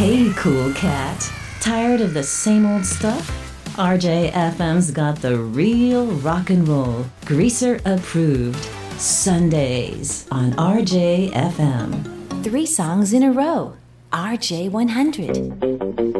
Hey, cool cat. Tired of the same old stuff? RJFM's got the real rock and roll, greaser approved. Sundays on RJFM. 3 songs in a row. RJ100.